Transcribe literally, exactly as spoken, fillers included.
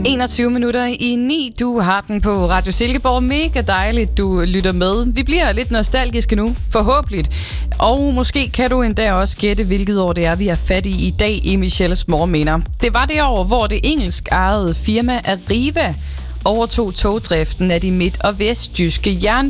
enogtyve minutter i ni. Du har den på Radio Silkeborg. Mega dejligt, du lytter med. Vi bliver lidt nostalgiske nu, forhåbentlig. Og måske kan du endda også gætte, hvilket år det er, vi er fat i i dag i Michelles morgenminder. Det var det år, hvor det engelsk ejede firma Arriva overtog togdriften af de midt- og vestjyske jernbaner.